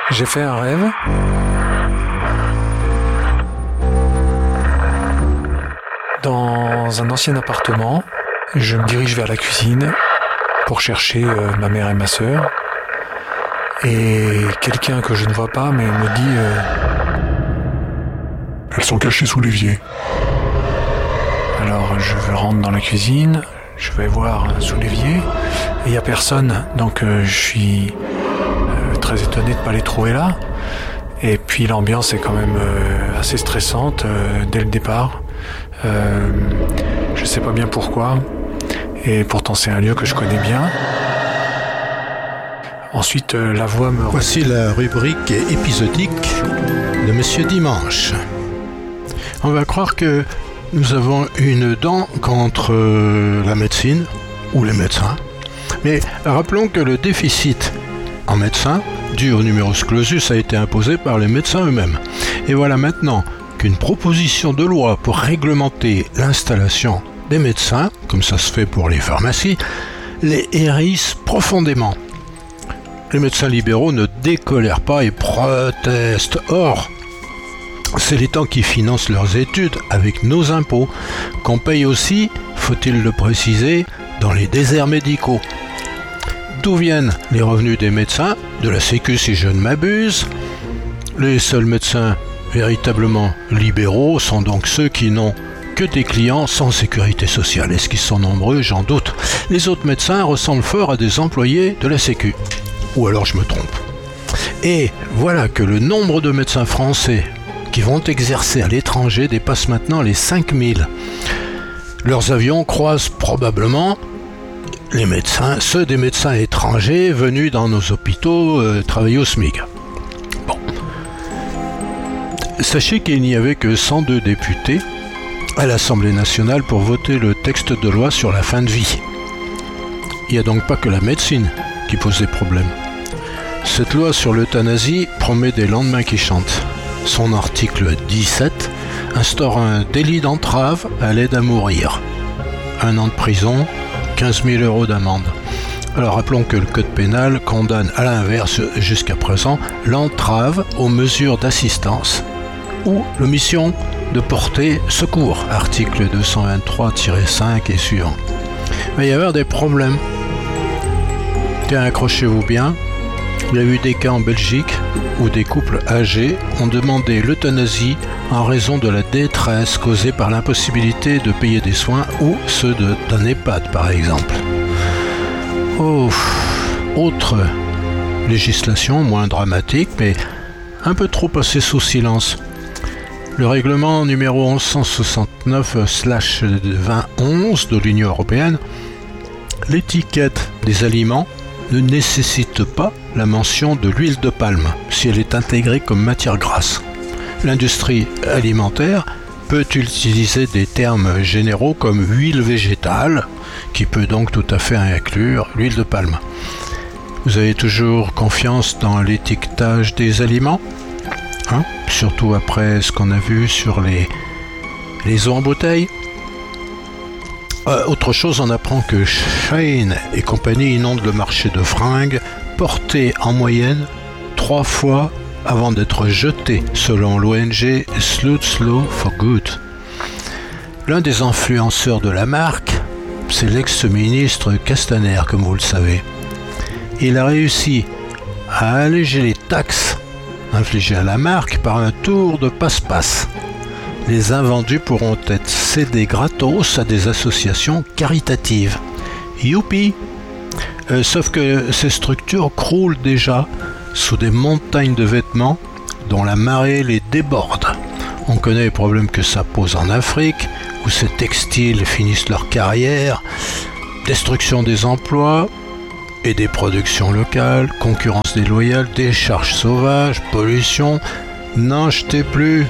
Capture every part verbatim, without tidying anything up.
J'ai fait un rêve. Dans un ancien appartement, je me dirige vers la cuisine pour chercher euh, ma mère et ma sœur. Et quelqu'un que je ne vois pas mais me dit euh, elles sont cachées sous l'évier. Alors je rentre dans la cuisine, je vais voir sous l'évier, et il n'y a personne, donc euh, je suis euh, très étonné de ne pas les trouver là. Et puis l'ambiance est quand même euh, assez stressante euh, dès le départ. Euh, je ne sais pas bien pourquoi, et pourtant c'est un lieu que je connais bien. Ensuite, euh, la voix me... Voici la rubrique épisodique de Monsieur Dimanche. On va croire que nous avons une dent contre la médecine ou les médecins. Mais rappelons que le déficit en médecins, dû au numerus clausus, a été imposé par les médecins eux-mêmes. Et voilà maintenant qu'une proposition de loi pour réglementer l'installation des médecins, comme ça se fait pour les pharmacies, les hérisse profondément. Les médecins libéraux ne décolèrent pas et protestent. Or, c'est l'État qui finance leurs études avec nos impôts, qu'on paye aussi, faut-il le préciser, dans les déserts médicaux. D'où viennent les revenus des médecins? De la Sécu si je ne m'abuse. Les seuls médecins véritablement libéraux sont donc ceux qui n'ont que des clients sans sécurité sociale. Est-ce qu'ils sont nombreux? J'en doute. Les autres médecins ressemblent fort à des employés de la Sécu. Ou alors je me trompe. Et voilà que le nombre de médecins français qui vont exercer à l'étranger dépasse maintenant les cinq mille. Leurs avions croisent probablement les médecins, ceux des médecins étrangers venus dans nos hôpitaux euh, travailler au SMIC. Bon. Sachez qu'il n'y avait que cent deux députés à l'Assemblée nationale pour voter le texte de loi sur la fin de vie. Il n'y a donc pas que la médecine qui posait problème. Cette loi sur l'euthanasie promet des lendemains qui chantent. Son article dix-sept instaure un délit d'entrave à l'aide à mourir. Un an de prison, quinze mille euros d'amende. Alors rappelons que le code pénal condamne à l'inverse jusqu'à présent l'entrave aux mesures d'assistance ou l'omission de porter secours, article deux cent vingt-trois tiret cinq et suivant. Il va y avoir des problèmes. Tiens, accrochez-vous bien. Il y a eu des cas en Belgique où des couples âgés ont demandé l'euthanasie en raison de la détresse causée par l'impossibilité de payer des soins ou ceux de, d'un EHPAD par exemple. Oh, autre législation moins dramatique mais un peu trop passée sous silence. Le règlement numéro onze cent soixante-neuf slash vingt onze de l'Union européenne, l'étiquette des aliments ne nécessite pas la mention de l'huile de palme si elle est intégrée comme matière grasse. L'industrie alimentaire peut utiliser des termes généraux comme huile végétale, qui peut donc tout à fait inclure l'huile de palme. Vous avez toujours confiance dans l'étiquetage des aliments, hein? Surtout après ce qu'on a vu sur les, les eaux en bouteille. Euh, autre chose, on apprend que Shein et compagnie inondent le marché de fringues portées en moyenne trois fois avant d'être jetées, selon l'O N G Sluts Law for Good. L'un des influenceurs de la marque, c'est l'ex-ministre Castaner, comme vous le savez. Il a réussi à alléger les taxes infligées à la marque par un tour de passe-passe. Les invendus pourront être cédés gratos à des associations caritatives. Youpi! euh, Sauf que ces structures croulent déjà sous des montagnes de vêtements dont la marée les déborde. On connaît les problèmes que ça pose en Afrique, où ces textiles finissent leur carrière, destruction des emplois et des productions locales, concurrence déloyale, décharges sauvages, pollution, n'en jetez plus.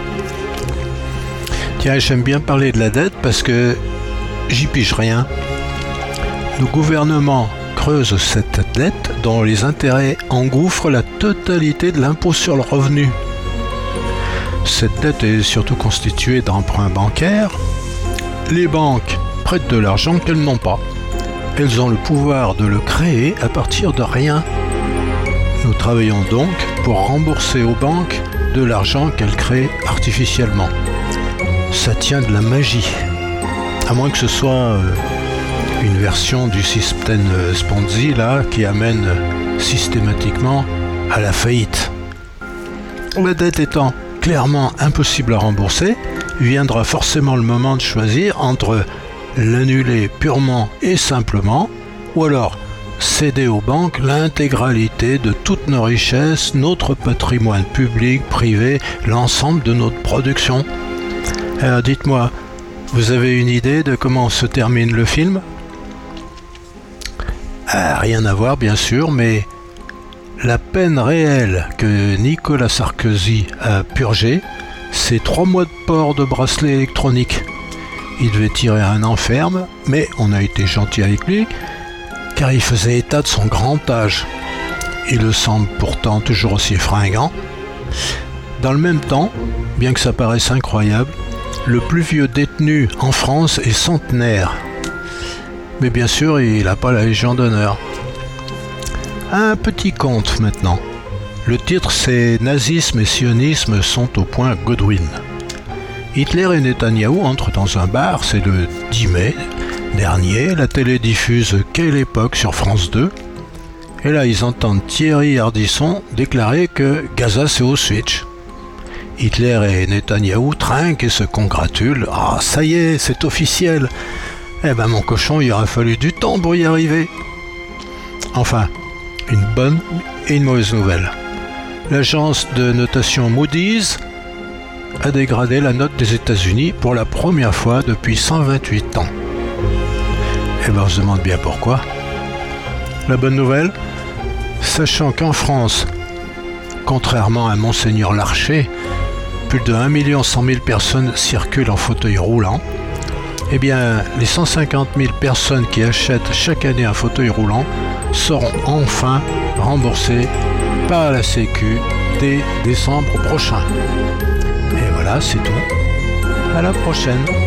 Tiens, j'aime bien parler de la dette parce que j'y pige rien. Nos gouvernements creusent cette dette dont les intérêts engouffrent la totalité de l'impôt sur le revenu. Cette dette est surtout constituée d'emprunts bancaires. Les banques prêtent de l'argent qu'elles n'ont pas. Elles ont le pouvoir de le créer à partir de rien. Nous travaillons donc pour rembourser aux banques de l'argent qu'elles créent artificiellement. Ça tient de la magie. À moins que ce soit euh, une version du système Ponzi là, qui amène systématiquement à la faillite. La dette étant clairement impossible à rembourser, viendra forcément le moment de choisir entre l'annuler purement et simplement, ou alors céder aux banques l'intégralité de toutes nos richesses, notre patrimoine public, privé, l'ensemble de notre production. Alors dites-moi, vous avez une idée de comment se termine le film ? Ah, rien à voir bien sûr, mais la peine réelle que Nicolas Sarkozy a purgée, c'est trois mois de port de bracelet électronique. Il devait tirer un enferme, mais on a été gentil avec lui, car il faisait état de son grand âge. Il le semble pourtant toujours aussi fringant. Dans le même temps, bien que ça paraisse incroyable, le plus vieux détenu en France est centenaire. Mais bien sûr, il n'a pas la Légion d'honneur. Un petit conte maintenant. Le titre c'est « Nazisme et sionisme sont au point Godwin ». Hitler et Netanyahou entrent dans un bar, c'est le dix mai dernier. La télé diffuse « Quelle époque » sur France deux. Et là, ils entendent Thierry Ardisson déclarer que Gaza c'est Auschwitz. Hitler et Netanyahou trinquent et se congratulent. « Ah, ça y est, c'est officiel !» Eh ben mon cochon, il aura fallu du temps pour y arriver. Enfin, une bonne et une mauvaise nouvelle. L'agence de notation Moody's a dégradé la note des États-Unis pour la première fois depuis cent vingt-huit ans. Et ben on se demande bien pourquoi. La bonne nouvelle, sachant qu'en France, contrairement à Monseigneur Larcher, plus de un million cent mille personnes circulent en fauteuil roulant, eh bien, les cent cinquante mille personnes qui achètent chaque année un fauteuil roulant seront enfin remboursées par la Sécu dès décembre prochain. Et voilà, c'est tout. À la prochaine.